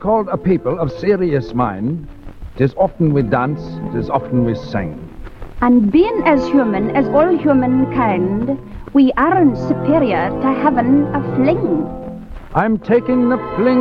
called a people of serious mind, 'tis often we dance, 'tis often we sing. And being as human as all humankind, we aren't superior to having a fling. I'm taking the fling